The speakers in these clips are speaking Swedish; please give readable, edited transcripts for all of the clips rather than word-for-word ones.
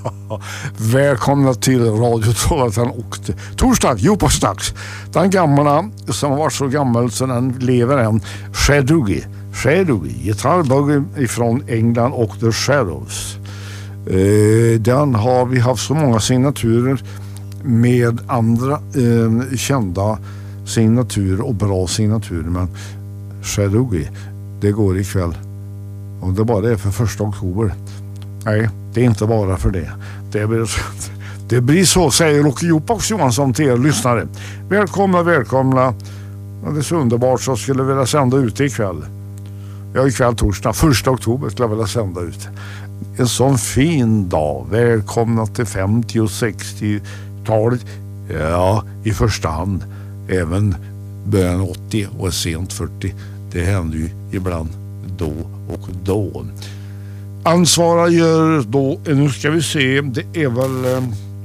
Välkomna till Radio Trollhättan och torsdag, djupasdags. Den gamla som har varit så gammal så den lever än, Shadowy, gitarrbugg ifrån England och The Shadows. Den har vi haft så många signaturer med andra kända signaturer och bra signaturer, men Shadowy, det går ikväll. Och det bara är för 1 oktober. Nej, det är inte bara för det. Det blir så, säger Rocky Jopax Johansson till er lyssnare. Välkomna. Ja, det är så underbart, så skulle jag vilja sända ut ikväll. Ja, ikväll torsdag, 1 oktober skulle jag vilja sända ut. En sån fin dag. Välkomna till 50- och 60-talet. Ja, i första hand. Även början 80 och sent 40. Det händer ju ibland då och då. Ansvarar gör då, nu ska vi se, det är väl,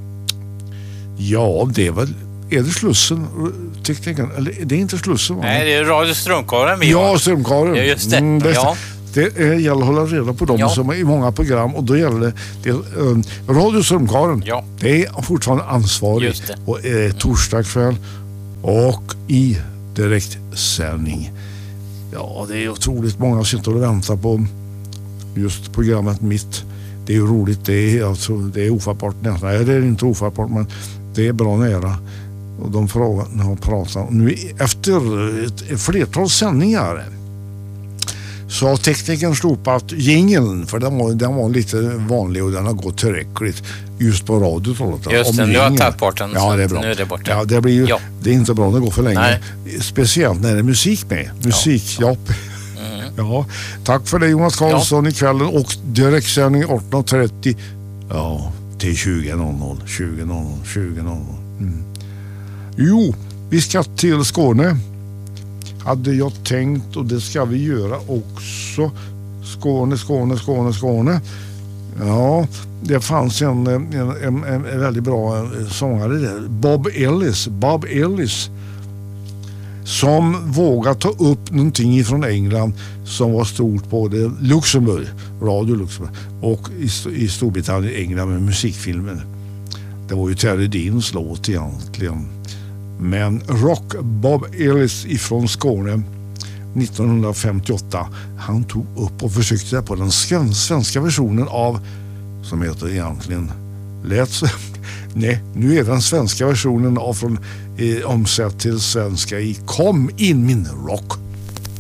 ja det är väl, är det Slussen, tekniken, eller det är inte Slussen? Nej, det är Radio Strömkaren. Ja, Strömkaren. Ja, just det. Ja. Det gäller att hålla reda på dem som är i många program, och då gäller det Radio Strömkaren. Ja. Det är fortfarande ansvarig och torsdag kväll och i direktsändning. Ja, det är otroligt många som sitter och väntar på just programmet mitt. Det är ju roligt, det är ofattbart nästan. Nej, det är inte ofattbart, men det är bra nära. Och de har pratat. Nu efter ett flertal sändningar så har tekniken slopat jingeln, för den var lite vanlig och den har gått tillräckligt just på radio. Just det, nu har tagit bort den. Ja, det är bra. Nu är det borta. Ja, det blir ju, det är inte bra när det går för länge. Nej. Speciellt när det är musik med. Ja, tack för det Jonas Karlsson ikvällen och direktsändning 18.30 till 20.00. Jo, vi ska till Skåne. Hade jag tänkt, och det ska vi göra också. Skåne. Ja, det fanns en väldigt bra sångare där. Bob Ellis. Som vågar ta upp någonting från England som var stort på det Luxemburg, Radio Luxemburg, och i Storbritannien, England med musikfilmen. Det var ju Terry Deans låt egentligen. Men rock Bob Ellis ifrån Skåne 1958, han tog upp och försökte på den svenska versionen av, som heter egentligen nej, nu är den svenska versionen av från omsatt till svenska i Kom in min rock.